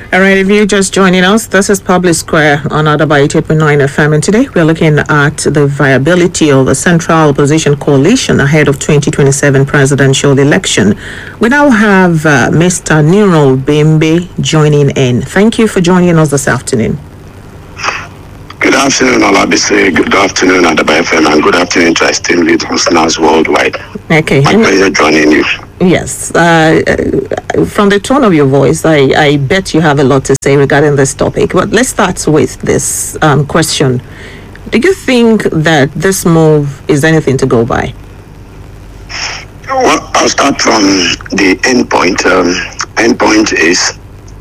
All right, if you're just joining us, this is Public Square on Adaba 88.9 FM, and today we're looking at the viability of a central opposition coalition ahead of 2027 presidential election. We now have Mr. Niro Bembe joining in. Thank you for joining us this afternoon. Good afternoon, Olabisi. Good afternoon, Adaba FM, and good afternoon to esteemed listeners worldwide. Okay. My pleasure joining you. Yes. From the tone of your voice, I bet you have a lot to say regarding this topic. But let's start with this question. Do you think that this move is anything to go by? Well, I'll start from the end point. End point is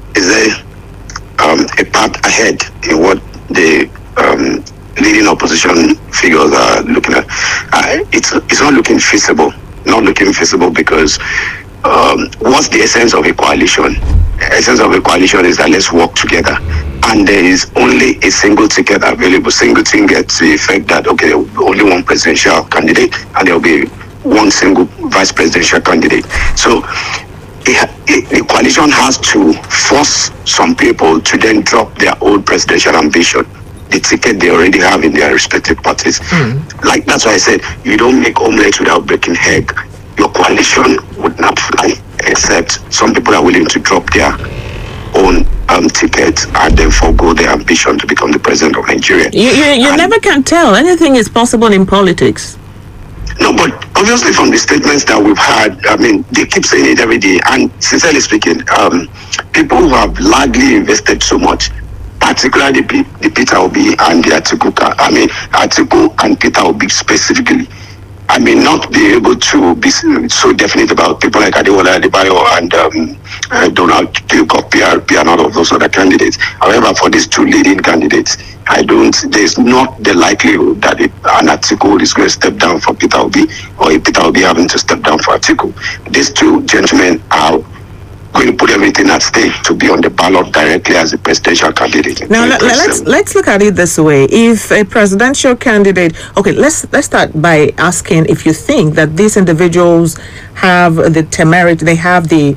a path ahead in what the leading opposition figures are looking at. It's not looking feasible. Not looking feasible because what's the essence of a coalition? The essence of a coalition is that let's work together, and there is only a single ticket available. Single thing gets the effect that okay, there will be only one presidential candidate, and there will be one single vice presidential candidate. So the coalition has to force some people to then drop their own presidential ambition, the ticket they already have in their respective parties. Like that's why I said you don't make omelette without breaking egg. Your coalition would not fly, except some people are willing to drop their own ticket and then forego their ambition to become the president of Nigeria. You never can tell. Anything is possible in politics. No, but obviously from the statements that we've had, I mean, they keep saying it every day. And sincerely speaking, people who have largely invested so much, particularly the Peter Obi and the Atiku and Peter Obi specifically, I may not be able to be so definite about people like Adewale Adebayo and Donald Duke of PRP and all of those other candidates. However, for these two leading candidates, there's not the likelihood that an Atiku is going to step down for Peter Obi or a Peter Obi having to step down for Atiku. These two gentlemen are going to put everything at stake to be on the ballot directly as a presidential candidate. Now let's look at it this way. If a presidential candidate, okay, let's start by asking if you think that these individuals have the temerity, they have the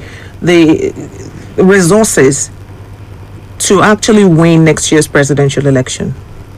resources to actually win next year's presidential election.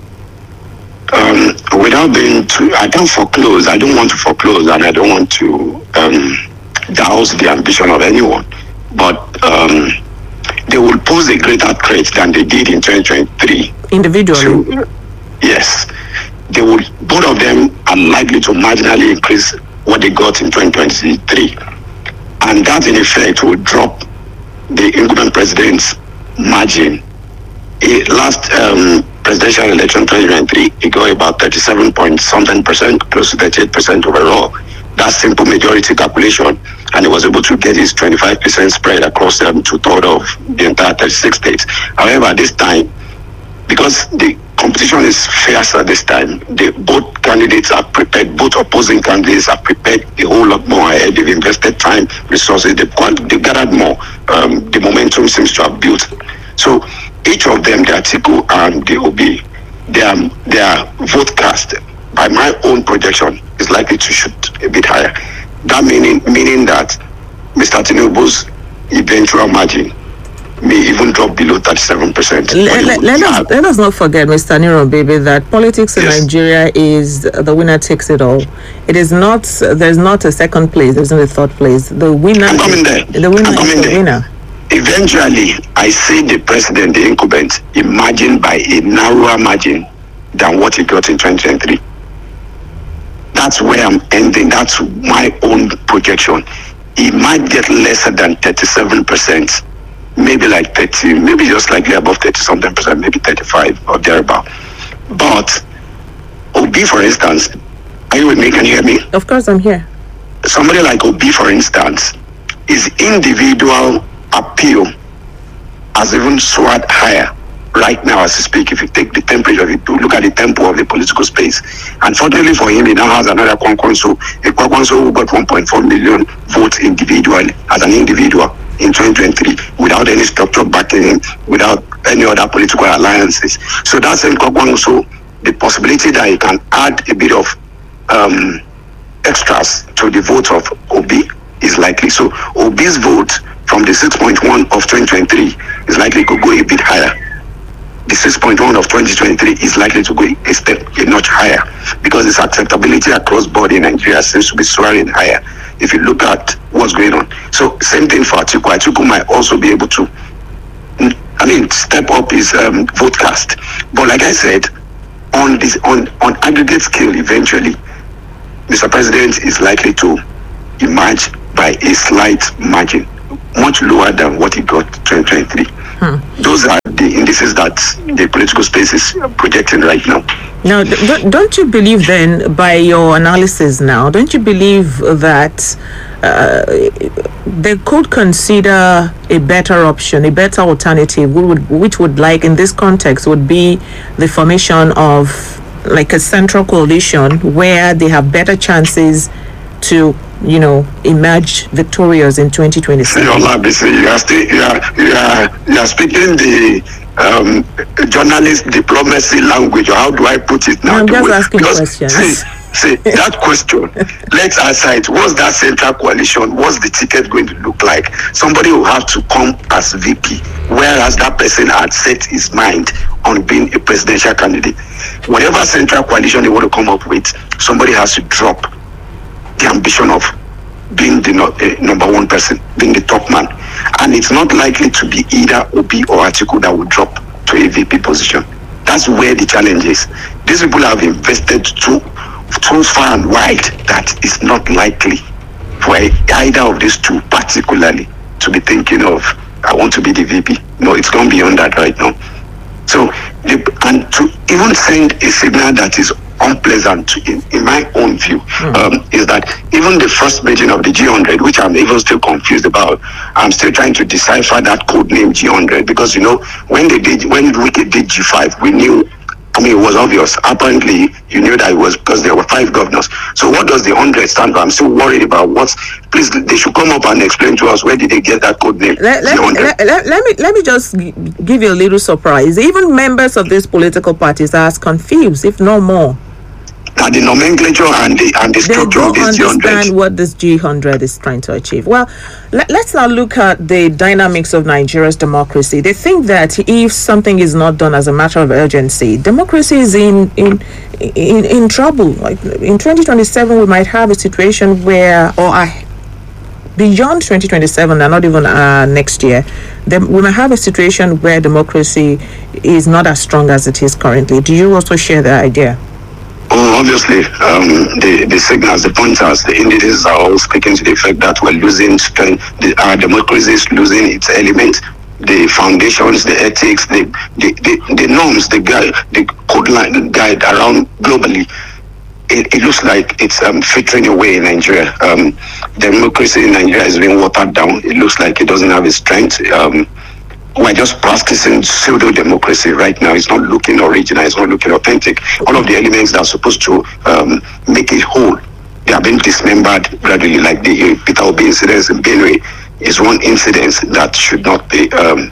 Without being too, I don't want to foreclose, and I don't want to douse the ambition of anyone. But they will pose a greater threat than they did in 2023. Individually? Yes. Both of them are likely to marginally increase what they got in 2023. And that, in effect, will drop the incumbent president's margin. Last presidential election 2023, it got about 37-point-something%, close to 38% overall. That's simple majority calculation, and he was able to get his 25% spread across 2/3 of the entire 36 states. However, this time, because the competition is fiercer this time, both candidates are prepared, both opposing candidates are prepared a whole lot more ahead. They've invested time, resources, they've gathered more. The momentum seems to have built. So each of them, the Atiku and the Obi, their vote cast, by my own projection, is likely to shoot a bit higher. That meaning that Mr. Tinubu's eventual margin may even drop below 37%. Let us not forget, Mr. Niro Bembe, that politics in Nigeria is the winner takes it all. It is not. There's not a second place. There's not a third place. The winner. I'm coming there. The winner is the winner. Eventually, I see the president, the incumbent, emerging by a narrower margin than what he got in 2023. That's where I'm ending. That's my own projection. He might get lesser than 37%, maybe like 30, maybe just slightly above 30-something%, maybe 35 or thereabout. But Obi, for instance, are you with me? Can you hear me? Of course, I'm here. Somebody like Obi, for instance, his individual appeal has even soared higher right now as we speak. If you take the temperature, if you look at the tempo of the political space. Unfortunately for him, he now has another Kwankwaso, a Kwankwaso who got 1.4 million votes individually as an individual in 2023 without any structure backing him, without any other political alliances. So that's in Kwankwaso, the possibility that he can add a bit of extras to the vote of Obi is likely. So Obi's vote from the 6.1 of 2023 is likely to go a bit higher. The 6.1 of 2023 is likely to go a notch higher because its acceptability across board in Nigeria seems to be soaring higher if you look at what's going on. So same thing for Atiku. Atiku might also be able to, step up his vote cast. But like I said, on aggregate scale, eventually, Mr. President is likely to emerge by a slight margin, much lower than what he got 2023. Those are the indices that the political space is projecting right now. Now, don't you believe then, by your analysis now, don't you believe that they could consider a better option, a better alternative, which would like in this context would be the formation of like a central coalition where they have better chances to emerge victorious in 2027? You are speaking the journalist diplomacy language, or how do I put it now? I'm just asking questions. See, that question, let's aside, what's that central coalition? What's the ticket going to look like? Somebody will have to come as VP, whereas that person had set his mind on being a presidential candidate. Whatever central coalition they want to come up with, somebody has to drop the ambition of being the number one person, being the top man. And it's not likely to be either Obi or Atiku that will drop to a VP position. That's where the challenge is. These people have invested too far and wide that it's not likely for either of these two particularly to be thinking of, I want to be the VP. No, it's gone beyond that right now. So, and to even send a signal that is unpleasant in my own view, is that even the first meeting of the G100, which I'm even still confused about, I'm still trying to decipher that code name G100, because when Wike did G5, we knew, it was obvious. Apparently, you knew that it was because there were 5 governors. So what does the 100 stand for? I'm still worried about please, they should come up and explain to us, where did they get that code name? Let me just give you a little surprise. Even members of these political parties are as confused, if no more. That the nomenclature and the structure of this G100. They don't understand what this G100 is trying to achieve. Well, let's now look at the dynamics of Nigeria's democracy. They think that if something is not done as a matter of urgency, democracy is in trouble. Like in 2027, we might have a situation where, beyond 2027 and not even next year, then we might have a situation where democracy is not as strong as it is currently. Do you also share the idea? Oh, obviously, the signals, the pointers, the indices are all speaking to the effect that we're losing strength. Our democracy is losing its elements, the foundations, the ethics, the norms, the code line guide around globally. It looks like it's filtering away in Nigeria. Democracy in Nigeria is being watered down. It looks like it doesn't have its strength. We're just practicing pseudo-democracy right now. It's not looking original. It's not looking authentic. All of the elements that are supposed to make it whole, they are being dismembered gradually. Like the Peter Obi incident in Benue is one incident that should not be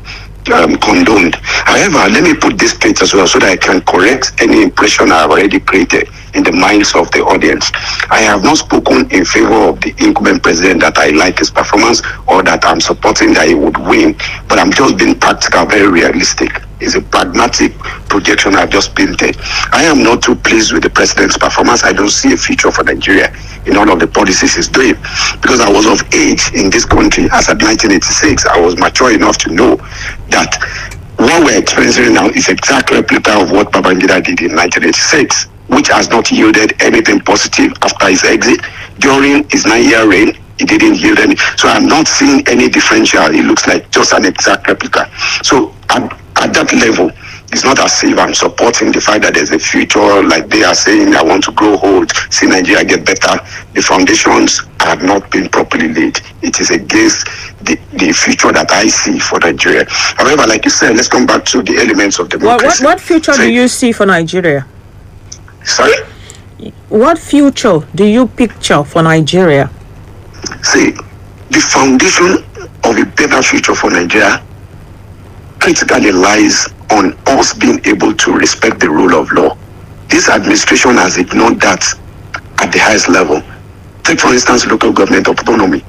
condoned. However, let me put this straight as well so that I can correct any impression I've already created in the minds of the audience. I have not spoken in favor of the incumbent president that I like his performance or that I'm supporting that he would win, but I'm just being practical, very realistic. It's a pragmatic projection I've just painted. I am not too pleased with the president's performance. I don't see a future for Nigeria in all of the policies he's doing, because I was of age in this country as at 1986. I was mature enough to know that what we're experiencing now is exact replica of what Babangida did in 1986, which has not yielded anything positive after his exit. During his 9-year reign, it didn't yield any. So I'm not seeing any differential. It looks like just an exact replica. So at that level, it's not as if I'm supporting the fact that there's a future, like they are saying, I want to grow old, see Nigeria get better. The foundations have not been properly laid. It is against the future that I see for Nigeria. However, like you said, let's come back to the elements of democracy. What future do you see for Nigeria? Sorry? What future do you picture for Nigeria? See, the foundation of a better future for Nigeria critically lies on us being able to respect the rule of law. This administration has ignored that at the highest level. Take, for instance, local government autonomy.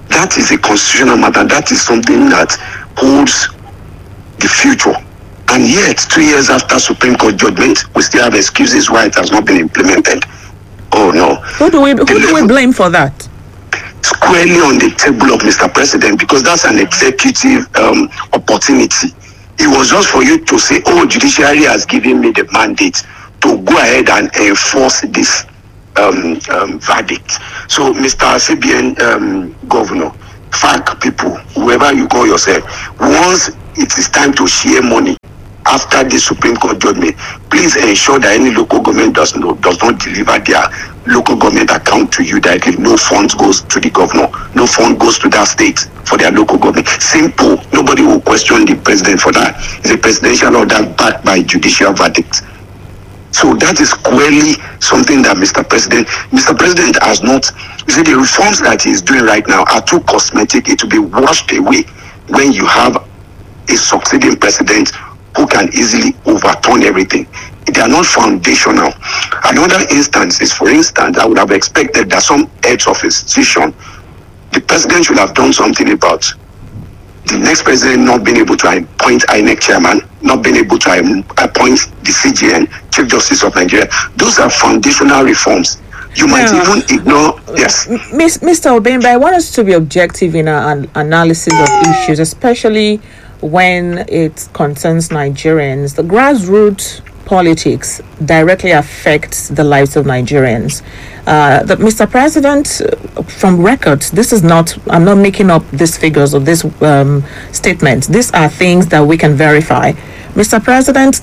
That is a constitutional matter. That is something that holds the future. And yet, 2 years after Supreme Court judgment, we still have excuses why it has not been implemented. Oh no. Who do we blame for that? Squarely on the table of Mr. President, because that's an executive opportunity. It was just for you to say, oh, judiciary has given me the mandate to go ahead and enforce this verdict. So, Mr. CBN governor, FAC people, whoever you call yourself, once it is time to share money after the Supreme Court judgment, please ensure that any local government does not deliver their local government account to you directly. No funds goes to the governor. No fund goes to that state for their local government. Simple. Nobody will question the president for that. It's a presidential order backed by judicial verdict. So that is clearly something that Mr. President has not. You see, the reforms that he is doing right now are too cosmetic. It will be washed away when you have a succeeding president who can easily overturn everything. They are not foundational. Another instance is, for instance, I would have expected that some heads of institution, the president should have done something about the next president not being able to appoint INEC chairman, not being able to appoint the CGN, Chief Justice of Nigeria. Those are foundational reforms. You might even ignore. Yes. Mr. Obembe, I want us to be objective in our analysis of issues, especially when it concerns Nigerians. The grassroots politics directly affects the lives of Nigerians. Mr. President, from records, this is not, I'm not making up these figures or this statement. These are things that we can verify. Mr. President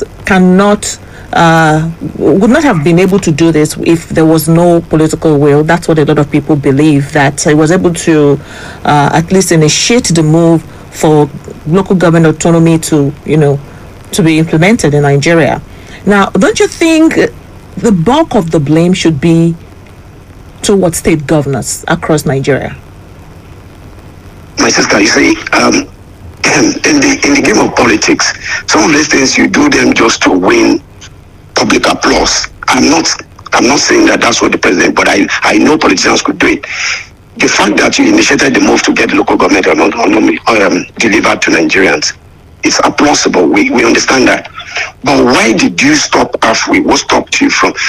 would not have been able to do this if there was no political will. That's what a lot of people believe, that he was able to at least initiate the move for local government autonomy to be implemented in Nigeria. Now, don't you think the bulk of the blame should be towards state governors across Nigeria? My sister, you see, in the game of politics, some of these things you do them just to win public applause. I'm not saying that that's what the president, but I know politicians could do it. The fact that you initiated the move to get local government autonomy delivered to Nigerians, it's applausible. We understand that. But why did you stop halfway? What stopped you from?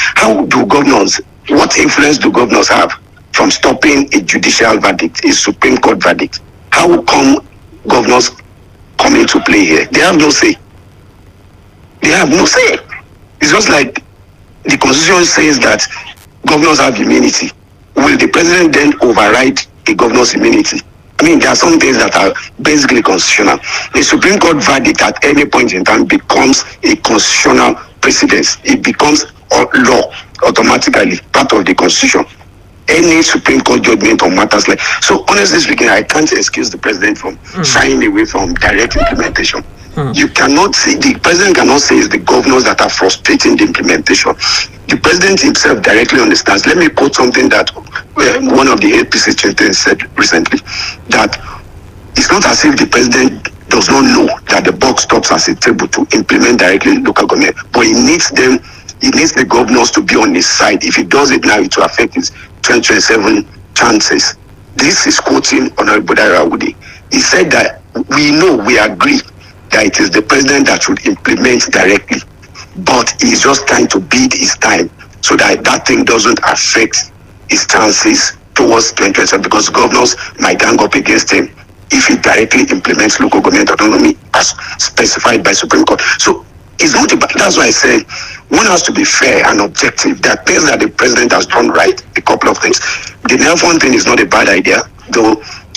What influence do governors have from stopping a judicial verdict, a Supreme Court verdict? How come governors come into play here? They have no say. They have no say. It's just like the Constitution says that governors have immunity. Will the president then override a governor's immunity? I mean, there are some things that are basically constitutional. The Supreme Court verdict at any point in time becomes a constitutional precedence. It becomes law automatically, part of the Constitution. Any Supreme Court judgment on matters like... So, honestly speaking, I can't excuse the president from shying away from direct implementation. You cannot say, the president cannot say it's the governors that are frustrating the implementation. The president himself directly understands. Let me quote something that one of the APC chieftains said recently, that it's not as if the president does not know that the buck stops at a table to implement directly local government, but he needs the governors to be on his side. If he does it now, it will affect his 2027 chances. This is quoting Honorable Daira Woody. He said that we agree that it is the president that should implement directly, but he's just trying to bid his time so that thing doesn't affect his chances towards 2027, because governors might gang up against him if he directly implements local government autonomy as specified by Supreme Court. So it's not about, that's why I say one has to be fair and objective. There are things that the president has done right, a couple of things. The NELFON thing is not a bad idea, though,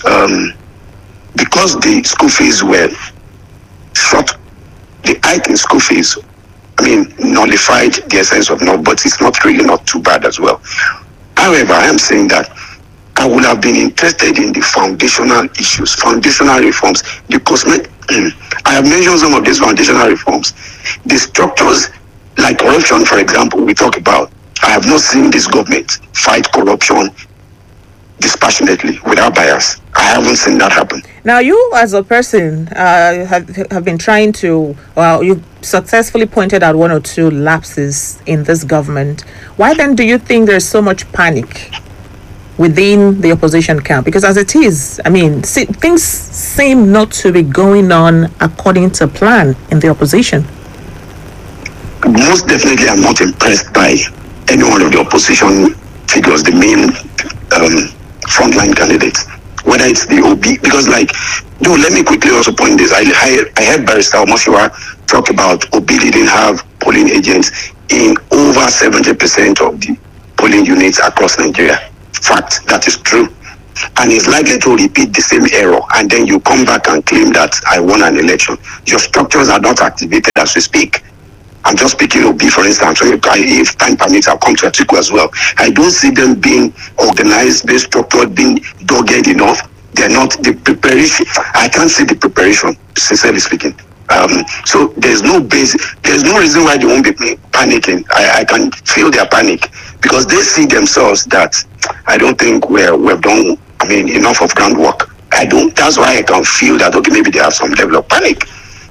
because the school fees were short, the hike in school fees, nullified the essence of no, but it's not too bad as well. However, I am saying that I would have been interested in the foundational issues, foundational reforms, because I have mentioned some of these foundational reforms. The structures, like corruption, for example, we talk about. I have not seen this government fight corruption dispassionately, without bias. I haven't seen that happen. Now, you as a person have been trying to, you successfully pointed out one or two lapses in this government. Why then do you think there's so much panic? within the opposition camp? Because as it is, I mean, things seem not to be going on according to plan in the opposition. Most definitely, I'm not impressed by any one of the opposition figures, the main frontline candidates, whether it's the OB, because let me quickly also point this. I heard Barrister Omoshiwa talk about OB didn't have polling agents in over 70% of the polling units across Nigeria. Fact, that is true. And it's likely to repeat the same error, and then you come back and claim that I won an election. Your structures are not activated as we speak. I'm just speaking of B, for instance. So if time permits, I'll come to Atiku as well. I don't see them being organized, being structured, being dogged enough. They're not the preparation. I can't see the preparation, sincerely speaking. So there's no reason why they won't be panicking. I can feel their panic because they see themselves that I don't think we've done, enough of groundwork. That's why I can feel that, okay, maybe they have some level of panic.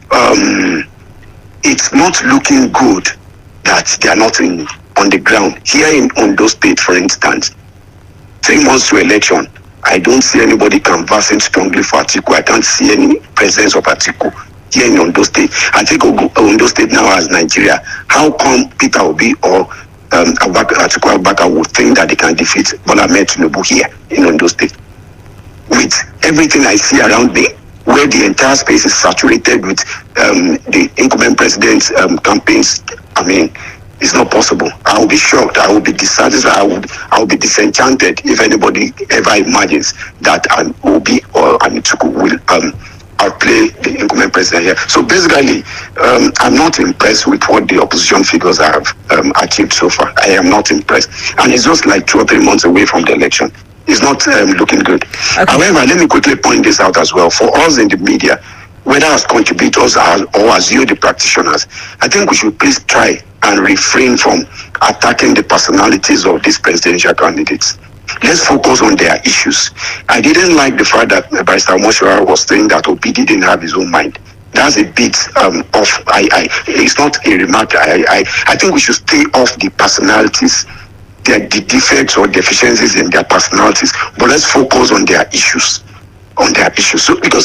It's not looking good that they are not on the ground. Here in Ondo State, for instance, 3 months to election, I don't see anybody canvassing strongly for Atiku. I can't see any presence of Atiku here in Ondo State. I think Ondo State now as Nigeria. How come Peter Obi or Atiku Abubakar would think that they can defeat Bola Ahmed Tinubu here in Ondo State? With everything I see around me, where the entire space is saturated with the incumbent president's campaigns, it's not possible. I will be shocked. I will be dissatisfied. I will be disenchanted if anybody ever imagines that an Obi or an Atiku will outplay the incumbent president here. So basically, I'm not impressed with what the opposition figures have achieved so far. I am not impressed. And it's just like 2 or 3 months away from the election. It's not looking good. Okay. However, let me quickly point this out as well. For us in the media, whether as contributors or as you, the practitioners, I think we should please try and refrain from attacking the personalities of these presidential candidates. Let's focus on their issues. I didn't like the fact that Barrister Omoshiwa was saying that Obi didn't have his own mind. That's a bit off. It's not a remark. I think we should stay off the personalities, the defects or deficiencies in their personalities, but let's focus on their issues. So because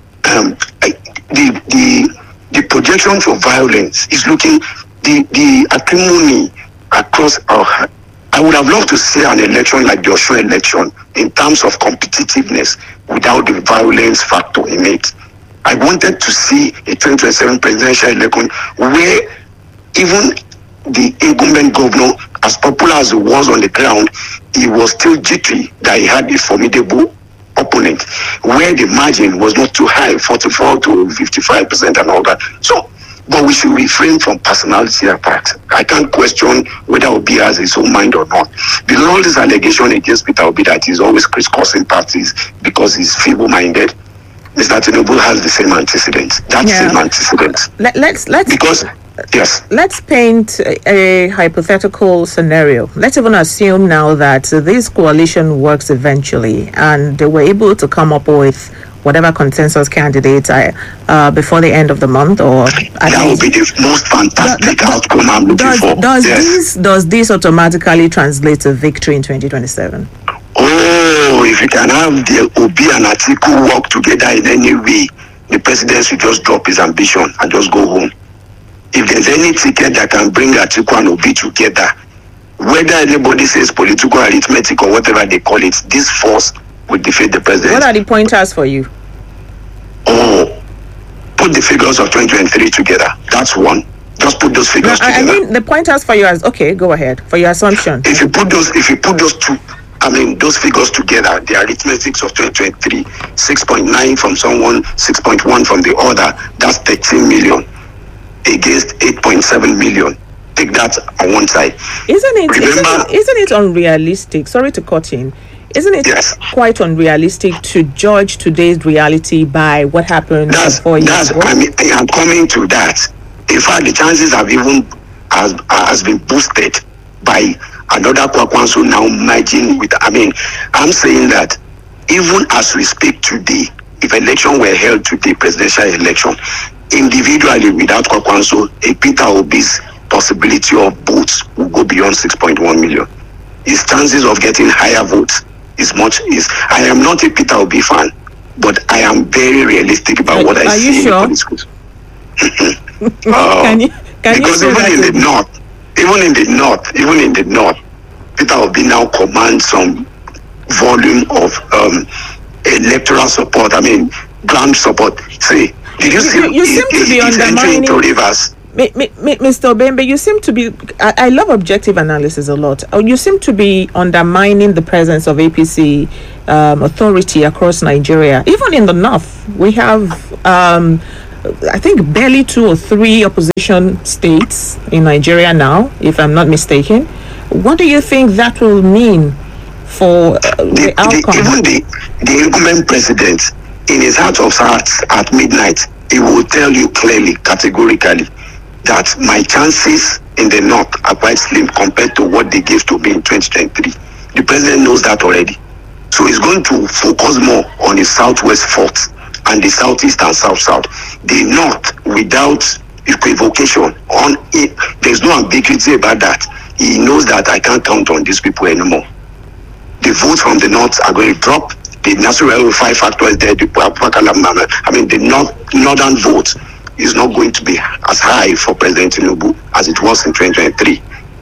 the projection for violence is looking the acrimony across our. I would have loved to see an election like the Osho election in terms of competitiveness without the violence factor in it. I wanted to see a 2027 presidential election where even the incumbent governor, as popular as he was on the ground, he was still jittery that he had a formidable opponent, where the margin was not too high, 44 to 55% and all that. So, but we should refrain from personality attacks. I can't question whether Obi has his own mind or not. Because all this allegation against Peter Obi that he's always crisscrossing parties because he's feeble-minded, Mr. Tinubu has the same antecedents. Same antecedents. Let's paint a hypothetical scenario. Let's even assume now that this coalition works eventually and they were able to come up with whatever consensus candidates before the end of the month, or that would be the most fantastic outcome I'm looking for. Does this automatically translate to victory in 2027? Oh, if you can have the Obi and Atiku work together in any way, the president should just drop his ambition and just go home. If there's any ticket that can bring Atiku and Obi together, whether anybody says political arithmetic or whatever they call it, this force will defeat the president. What are the pointers for you? Oh, put the figures of 2023 together. That's one. Just put those figures together. I mean the pointers for you as okay. Go ahead for your assumption. If you put those those figures together, the arithmetics of 2023, 6.9 from someone, 6.1 from the other. That's 13 million against 8.7 million. Take that on one side. Isn't it unrealistic? Sorry to cut in. Isn't it quite unrealistic to judge today's reality by what happened 4 years ago? I'm coming to that. In fact, the chances have even has been boosted by another Kwakwanso now merging with. I'm saying that even as we speak today, if election were held today, presidential election, individually without Kwakwanso, a Peter Obi's possibility of votes will go beyond 6.1 million. His chances of getting higher votes I am not a Peter Obi fan, but I am very realistic about what I see in the politics. Because even in the north, Peter Obi now commands some volume of electoral support. I mean, ground support. See, did you see? You seem to be undermining into Rivers. Mr. Obembe, you seem to be. I love objective analysis a lot. You seem to be undermining the presence of APC authority across Nigeria. Even in the north, we have, I think, barely 2 or 3 opposition states in Nigeria now, if I'm not mistaken. What do you think that will mean for the outcome? Even the incumbent president, in his heart of hearts, at midnight, he will tell you clearly, categorically, that my chances in the north are quite slim compared to what they gave to me in 2023. The president knows that already. So he's going to focus more on the southwest forts and the southeast and south-south. The north, without equivocation, there's no ambiguity about that. He knows that I can't count on these people anymore. The votes from the north are going to drop. The natural 5 factors there, the northern vote is not going to be as high for President Tinubu as it was in 2023.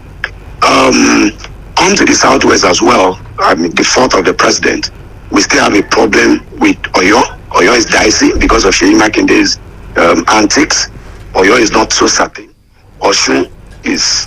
Come to the southwest as well. I mean, the fourth of the president. We still have a problem with Oyo. Oyo is dicey because of Seyi Makinde's antics. Oyo is not so certain. Osun is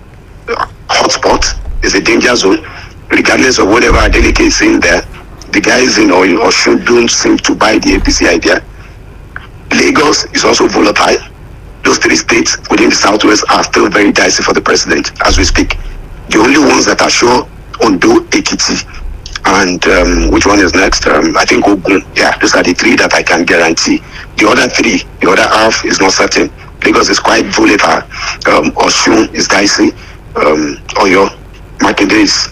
hotspot. Is a danger zone. Regardless of whatever Adeleke is in there, the guys in Osun don't seem to buy the APC idea. Lagos is also volatile. Those 3 states within the southwest are still very dicey for the president as we speak. The only ones that are sure, Ondo, Ekiti, and which one is next? I think Ogun. Yeah, those are the 3 that I can guarantee. The other 3, the other half is not certain. Lagos is quite volatile. Osun is dicey. Oyo, Makinde is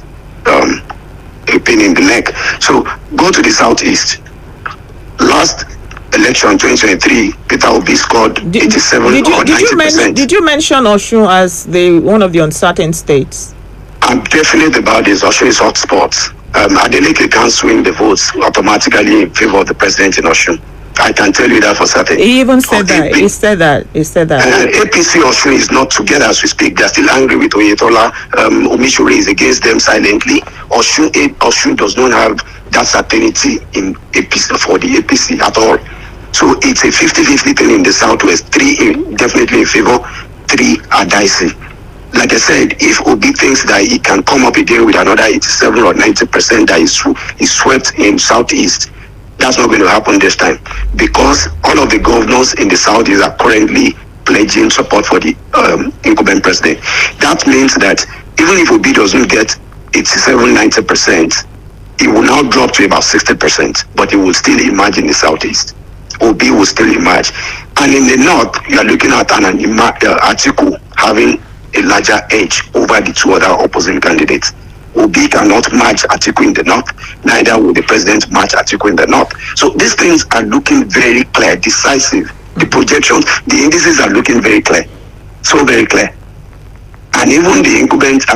a pain in the neck. So go to the southeast. Last election 2023, Peter Obi scored 87 or 90%. Did you mention Osun as one of the uncertain states? I'm definite about this. Osun is hotspot. Adeleke can't swing the votes automatically in favor of the president in Osun. I can tell you that for certain. He even said that. He said that. APC Osun is not together as we speak. They're still angry with Oyetola. Omishure is against them silently. Osun does not have that certainty in APC for the APC at all. So it's a 50-50 thing in the southwest. 3 definitely in favor, 3 are dicey. Like I said, if Obi thinks that he can come up again with another 87 or 90% that is swept in southeast, that's not going to happen this time, because all of the governors in the southeast are currently pledging support for the incumbent president. That means that even if Obi doesn't get 87-90%, it will now drop to about 60%, but it will still emerge in the southeast. Obi will still emerge. And in the north, you are looking at an Atiku having a larger edge over the 2 other opposing candidates. Obi cannot match Atiku in the north, neither will the president match Atiku in the north. So these things are looking very clear, decisive. The projections, the indices are looking very clear, so very clear. And even the incumbent,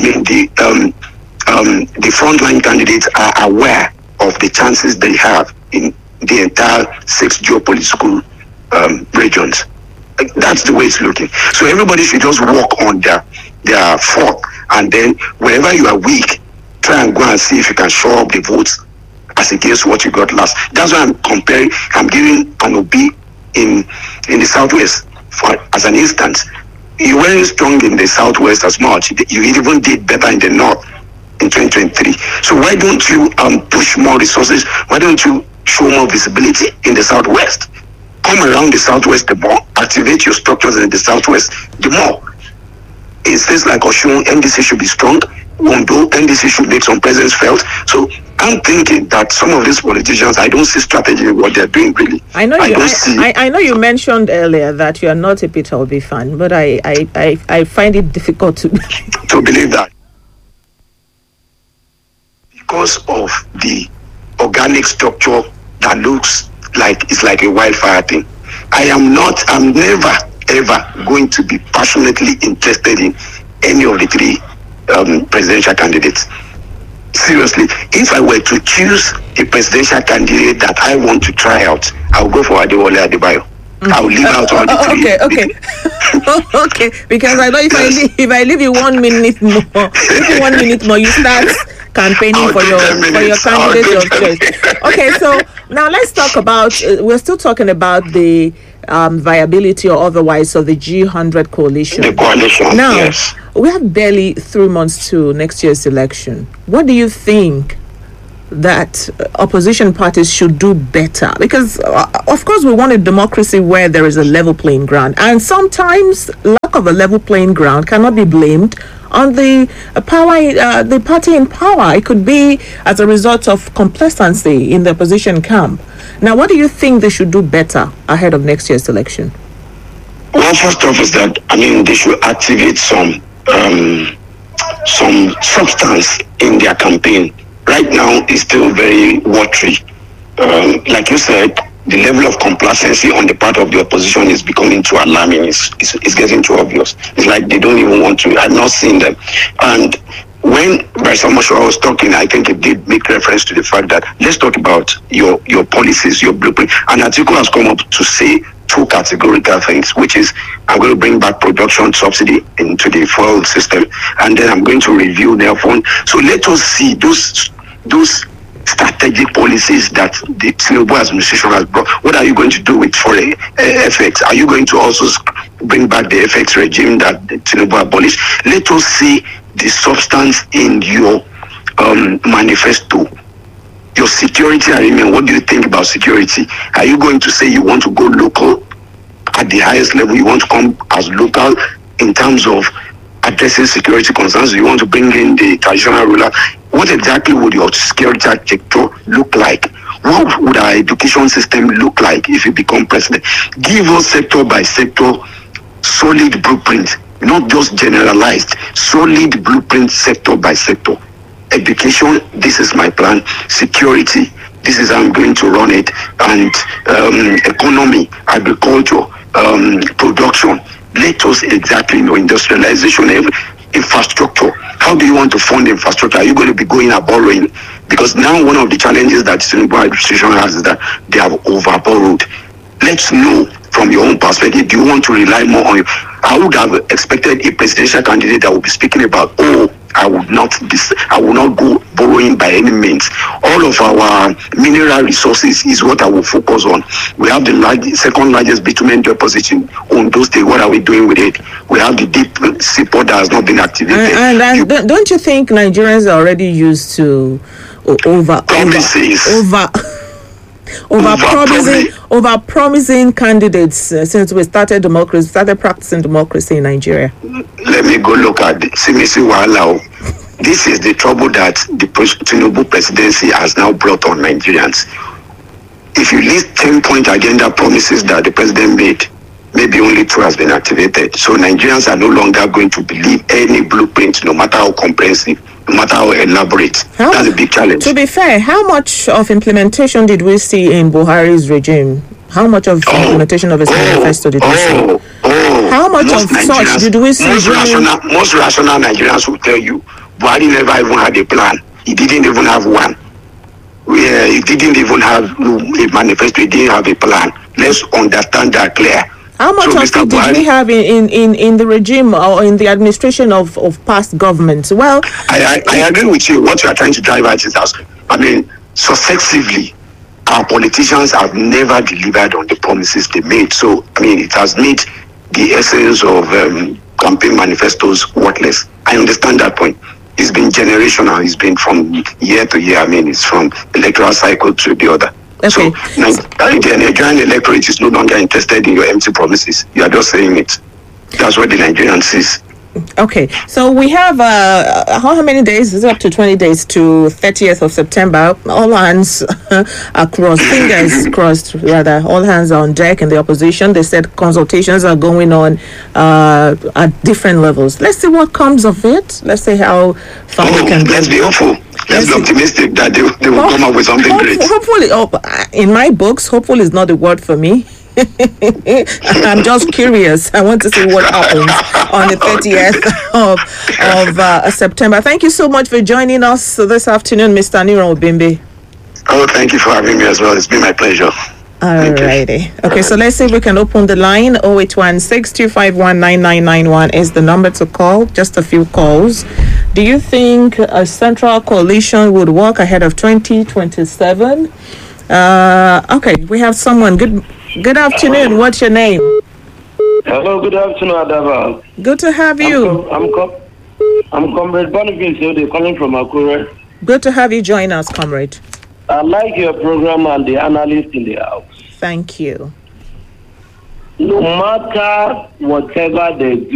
the frontline candidates are aware of the chances they have in the entire 6 geopolitical regions. That's the way it's looking. So everybody should just work on their fort, and then wherever you are weak, try and go and see if you can show up the votes as against what you got last. That's why I'm giving an Obi in the southwest as an instance. You weren't strong in the southwest as much. You even did better in the north in 2023. So why don't you push more resources? Why don't you show more visibility in the southwest? Come around the southwest the more, activate your structures in the southwest the more. In states like Osun, NDC should be strong. Ondo, NDC should make some presence felt. So I'm thinking that some of these politicians, I don't see strategy in what they're doing really. I know you mentioned earlier that you are not a Peter Obi fan, but I find it difficult to believe that. Because of the organic structure that looks like it's like a wildfire thing. I'm never ever going to be passionately interested in any of the 3 presidential candidates. seriously, if I were to choose a presidential candidate that I want to try out, I'll go for Adewale Adebayo. I'll leave out all the three. Okay. Okay, because I know if I leave you 1 minute more, you start campaigning for your candidate of choice. Okay, so now let's talk about. We're still talking about the viability or otherwise of the G100 coalition. The coalition. Now, yes. We have barely 3 months to next year's election. What do you think that opposition parties should do better? Because of course we want a democracy where there is a level playing ground, and sometimes lack of a level playing ground cannot be blamed on the the party in power. It could be as a result of complacency in the opposition camp. Now, what do you think they should do better ahead of next year's election? Well, first off is that they should activate some substance in their campaign. Right now, it's still very watery. Like you said, the level of complacency on the part of the opposition is becoming too alarming. It's getting too obvious. It's like they don't even want to. I've not seen them. And when Barrister Omoshua was talking, I think it did make reference to the fact that let's talk about your policies, your blueprint. An article has come up to say two categorical things, which is I'm going to bring back production subsidy into the fuel system, and then I'm going to review their fund. So let us see those strategic policies that the Tinubu administration has brought. What are you going to do with foreign FX? Are you going to also bring back the FX regime that the Tinubu abolished? Let us see the substance in your manifesto. Your security arrangement, what do you think about security? Are you going to say you want to go local at the highest level? You want to come as local in terms of addressing security concerns? You want to bring in the traditional ruler? What exactly would your security architecture look like? What would our education system look like if you become president? Give us sector by sector solid blueprint, not just generalized, solid blueprint sector by sector. Education, this is my plan. Security, this is how I'm going to run it. And economy, agriculture, production. Let us exactly know industrialization, infrastructure. How do you want to fund infrastructure? Are you going to be going and borrowing? Because now one of the challenges that the Tinubu administration has is that they have over-borrowed. Let's know from your own perspective, do you want to rely more on you? I would have expected a presidential candidate that would be speaking about, I would not go borrowing by any means. All of our mineral resources is what I will focus on. We have the second largest bitumen deposit in Ondo State. What are we doing with it? We have the deep seaport that has not been activated. And don't you think Nigerians are already used to over promising candidates since we started practicing democracy in Nigeria? Let me go look at Simisi Wahala. This is the trouble that the Tinubu presidency has now brought on Nigerians. If you list 10-point agenda promises that the president made, maybe only 2 has been activated. So Nigerians are no longer going to believe any blueprint, no matter how comprehensive, no matter how elaborate. That's a big challenge. To be fair, how much of implementation did we see in Buhari's regime? How much of implementation of his manifesto did we see? How much of such did we see? Most rational Nigerians will tell you, Buhari never even had a plan. He didn't even have one. He didn't even have a manifesto. He didn't have a plan. Let's understand that clear. How much of it did we have in the regime or in the administration of past governments? Well, I agree with you. What you are trying to drive at is that, successively, our politicians have never delivered on the promises they made. So, it has made the essence of campaign manifestos worthless. I understand that point. It's been generational. It's been from year to year. It's from electoral cycle to the other. Okay. So, the Nigerian electorate is no longer interested in your empty promises. You are just saying it. That's what the Nigerian sees. Okay, so we have how many days? Is it up to 20 days to 30th of September? All hands are crossed, fingers crossed rather. All hands are on deck in the opposition. They said consultations are going on at different levels. Let's see what comes of it. Let's see how far we can go. Let's be hopeful. Let's be optimistic that they will come up with something great. Hopefully, in my books, hopeful is not the word for me. I'm just curious. I want to see what happens on the 30th of September. Thank you so much for joining us this afternoon, Mr. Niron Obimbe. Oh, thank you for having me as well. It's been my pleasure. Alrighty. Okay, so let's see if we can open the line. 0816-251-9991 is the number to call. Just a few calls. Do you think a central coalition would work ahead of 2027? Okay, we have someone. Good afternoon. What's your name? Hello, good afternoon, Adaba. Good to have you. I'm Comrade Boniface, they're calling from Akure. Good to have you join us, comrade. I like your program and the analyst in the house. Thank you. No matter whatever they do,